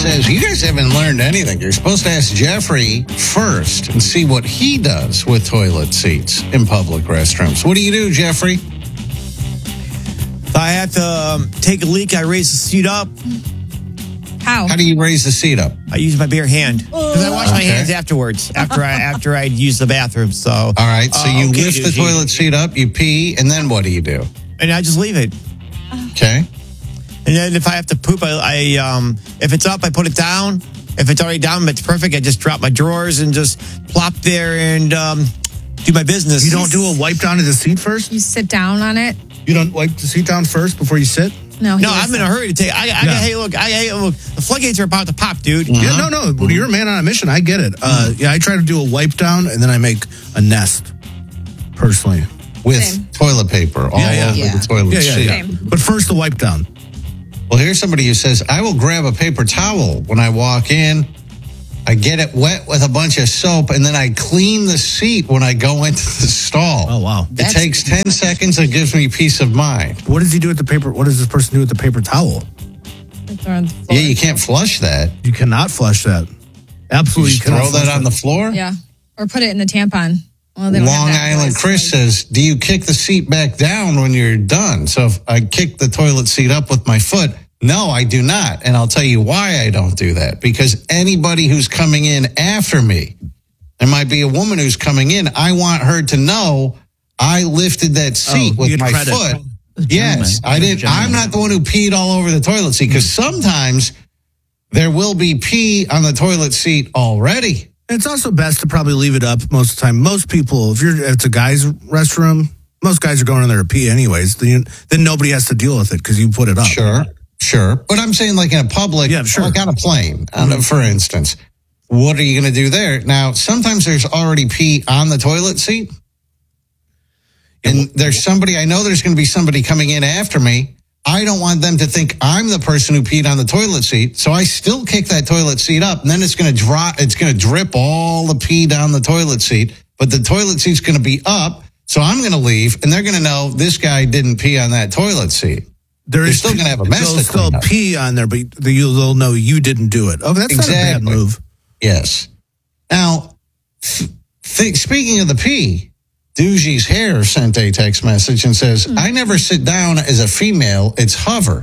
says, you guys haven't learned anything. You're supposed to ask Jeffrey first and see what he does with toilet seats in public restrooms. What do you do, Jeffrey? If I have to take a leak, I raise the seat up. How do you raise the seat up? I use my bare hand because I wash my hands afterwards after I use the bathroom. So all right, so you lift the toilet seat up, you pee, and then what do you do? And I just leave it. Okay. And then if I have to poop, if it's up, I put it down. If it's already down, it's perfect. I just drop my drawers and just plop there and do my business. You don't do a wipe down of the seat first? You sit down on it? You don't wipe the seat down first before you sit? No, I'm in a hurry to take. Hey, look, the floodgates are about to pop, dude. Yeah, no. You're a man on a mission. I get it. I try to do a wipe down and then I make a nest, personally. With toilet paper all over the toilet seat. Yeah. But first the wipe down. Well, here's somebody who says, I will grab a paper towel when I walk in. I get it wet with a bunch of soap, and then I clean the seat when I go into the stall. Oh, wow. It takes 10 seconds. It gives me peace of mind. What does he do with the paper? What does this person do with the paper towel? Yeah, you can't flush that. You cannot flush that. Absolutely. You throw that on the floor? Yeah. Or put it in the tampon. Well, Long Island Chris says, do you kick the seat back down when you're done? So if I kick the toilet seat up with my foot, no, I do not. And I'll tell you why I don't do that. Because anybody who's coming in after me, there might be a woman who's coming in, I want her to know I lifted that seat with my foot. Yes, I did. I'm not the one who peed all over the toilet seat, because sometimes there will be pee on the toilet seat already. It's also best to probably leave it up most of the time. Most people, if it's a guy's restroom, most guys are going in there to pee anyways. Then nobody has to deal with it because you put it up. Sure. But I'm saying like in a public, like on a plane, for instance, what are you going to do there? Now, sometimes there's already pee on the toilet seat. And I know there's going to be somebody coming in after me. I don't want them to think I'm the person who peed on the toilet seat. So I still kick that toilet seat up, and then it's going to drip all the pee down the toilet seat. But the toilet seat's going to be up. So I'm going to leave, and they're going to know this guy didn't pee on that toilet seat. They're still going to have a mess. They'll still pee on there, but they'll know you didn't do it. Oh, that's not a bad move. Yes. Now, speaking of the pee, Doogie's Hair sent a text message and says, I never sit down as a female. It's hover.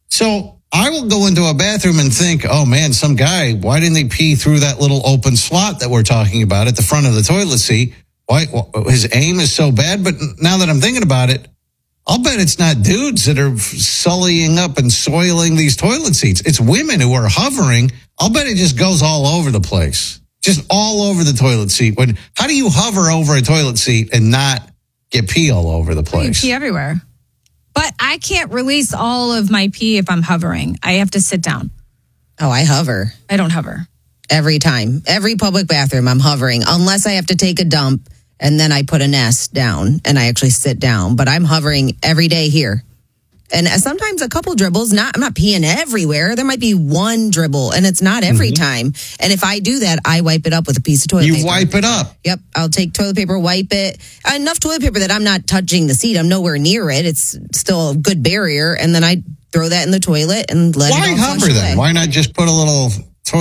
So I will go into a bathroom and think, oh, man, some guy, why didn't they pee through that little open slot that we're talking about at the front of the toilet seat? Why his aim is so bad? But now that I'm thinking about it, I'll bet it's not dudes that are sullying up and soiling these toilet seats. It's women who are hovering. I'll bet it just goes all over the place. Just all over the toilet seat. How do you hover over a toilet seat and not get pee all over the place? Pee everywhere. But I can't release all of my pee if I'm hovering. I have to sit down. Oh, I hover. I don't hover. Every time. Every public bathroom, I'm hovering. Unless I have to take a dump, and then I put a nest down, and I actually sit down. But I'm hovering every day here. And sometimes a couple dribbles, I'm not peeing everywhere. There might be one dribble, and it's not every time. And if I do that, I wipe it up with a piece of toilet paper. You wipe it up? Yep. I'll take toilet paper, wipe it. Enough toilet paper that I'm not touching the seat. I'm nowhere near it. It's still a good barrier. And then I throw that in the toilet and let it all flush hover then? away. Why not just put a little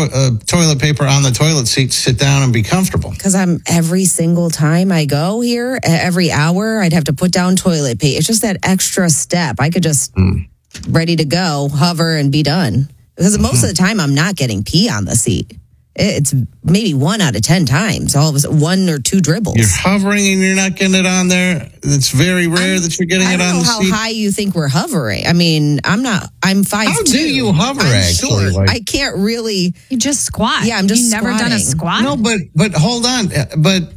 toilet paper on the toilet seat, sit down and be comfortable? Because every single time I go here, every hour, I'd have to put down toilet paper. It's just that extra step. I could just ready to go, hover, and be done. Because most of the time, I'm not getting pee on the seat. It's maybe 1 out of 10 times. All of a sudden, 1 or 2 dribbles. You're hovering and you're not getting it on there. It's very rare that you're getting it on the seat. I don't know how high you think we're hovering. I mean, I'm 5'2". How do you hover, actually? Short. I can't really. You just squat. Yeah, I'm just You've never done a squat? No, but hold on. But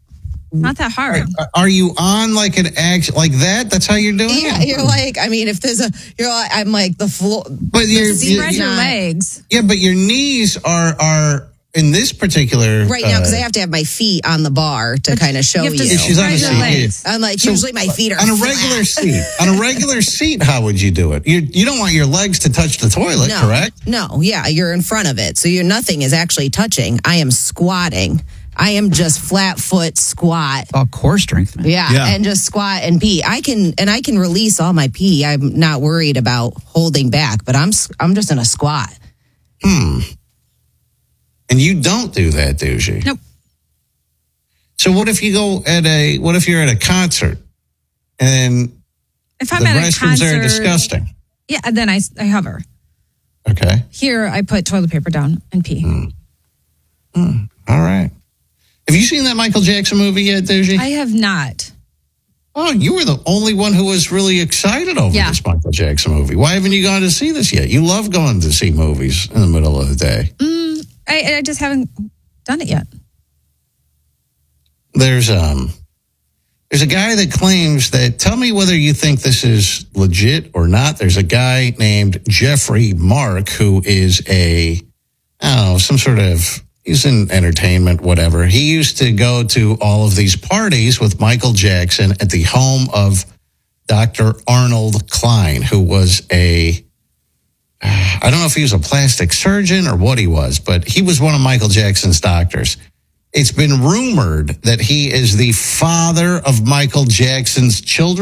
not that hard. Are you on like an action like that? That's how you're doing it? Yeah, you're like, I mean, if there's I'm like the floor. But spread your legs. Yeah, but your knees are in this particular right now because I have to have my feet on the bar to kind of show you. She's on a seat. I'm like, usually my feet are on a regular seat. On a regular seat, how would you do it? You don't want your legs to touch the toilet, correct? No, yeah, you're in front of it, so nothing is actually touching. I am squatting. I am just flat foot squat. All core strength, man. Yeah, and just squat and pee. I can release all my pee. I'm not worried about holding back, but I'm just in a squat. And you don't do that, do you? Nope. So what if you're at a concert and If I'm the at a restrooms concert, are disgusting? yeah, then I hover. Okay. Here, I put toilet paper down and pee. All right. Have you seen that Michael Jackson movie yet, Doogie? I have not. Oh, you were the only one who was really excited over Yeah. this Michael Jackson movie. Why haven't you gone to see this yet? You love going to see movies in the middle of the day. I just haven't done it yet. There's a guy that claims that, tell me whether you think this is legit or not. There's a guy named Jeffrey Mark who is he's in entertainment, whatever. He used to go to all of these parties with Michael Jackson at the home of Dr. Arnold Klein, who was I don't know if he was a plastic surgeon or what he was, but he was one of Michael Jackson's doctors. It's been rumored that he is the father of Michael Jackson's children.